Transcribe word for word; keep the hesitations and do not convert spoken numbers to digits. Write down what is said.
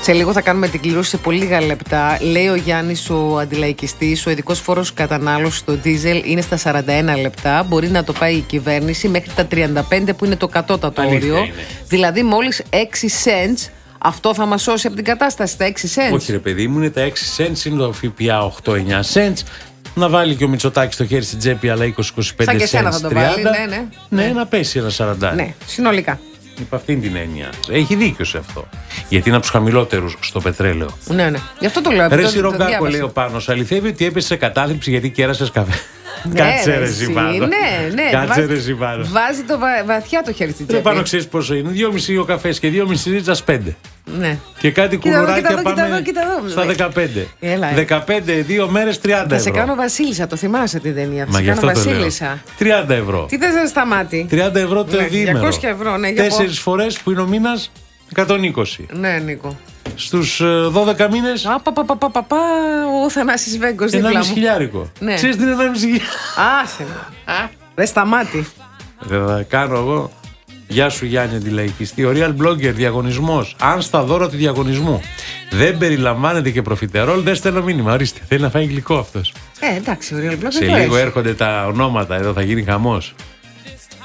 Σε λίγο θα κάνουμε την κλήρωση σε πολύ λίγα λεπτά. Λέει ο Γιάννης, ο αντιλαϊκιστής, ο ειδικός φόρος κατανάλωσης στο ντίζελ είναι στα σαράντα ένα λεπτά. Μπορεί να το πάει η κυβέρνηση μέχρι τα τριάντα πέντε που είναι το κατώτατο όριο. Δηλαδή μόλις έξι cents. Αυτό θα μας σώσει από την κατάσταση, τα έξι cents. Όχι ρε παιδί μου, είναι τα έξι cents, είναι το ΦΠΑ οκτώ εννιά cents. Να βάλει και ο Μητσοτάκης το χέρι στην τσέπη, αλλά είκοσι με είκοσι πέντε cents. Σαν και εσένα θα το βάλει, ναι, ναι. Ναι, ναι, να πέσει ένα σαράντα. Ναι, συνολικά. Υπ' αυτήν την έννοια. Έχει δίκιο σε αυτό. Γιατί είναι από τους χαμηλότερους στο πετρέλαιο. Ναι, ναι. Γι' αυτό το λέω. Ρε Σιρογκάκο, λέει ο Πάνος, αληθεύει ότι έπεσε σε κατάθλιψη γιατί κέρασες καφέ. Ναι, Κάτσε ρε Ζιβάνο. Ναι, ναι. Κάτσε ρε Ζιβάνο. Βάζει το βα... βαθιά το χέρι στην τσέπη. Ρε Πάνο, ξέρεις πόσο είναι. δυόμισι ο καφές και δυόμισι ρίτσας πέντε. Ναι. Και κάτι κουλουράκια πάμε εδώ, εδώ, στα δεκαπέντε. Έλα, ε. δεκαπέντε, δύο μέρες, τριάντα ευρώ. Θα σε κάνω Βασίλισσα, το θυμάσαι την ταινία. Θα Μα σε γι' κάνω αυτό το Βασίλισσα. λέω. τριάντα ευρώ. Τι θες να σταμάτη. τριάντα ευρώ το ναι, διήμερο. διακόσια ευρώ, ναι. Για Τέσσερις φορές που είναι ο μήνας, εκατόν είκοσι. Ναι, Νίκο. Στους δώδεκα μήνες. Απαπαπαπαπαπα, ο Θανάσης Βέγκος δίπλα μου. Ενάμιση χιλιάρικο. Ναι. Ξέρεις τι είναι ενάμιση χιλιάρικο. Άσε με. Δεν σταμάτη. Δεν θα κάνω εγώ. Γεια σου Γιάννη αντιλαϊκιστή. Ο Real Blogger διαγωνισμός. Αν στα δώρα του διαγωνισμού δεν περιλαμβάνεται και προφιτερόλ, δεν στέλνω μήνυμα. Ορίστε, θέλει να φάει γλυκό αυτός. Ε, εντάξει, ο Real Blogger. Σε λίγο έρχονται τα ονόματα, εδώ θα γίνει χαμός.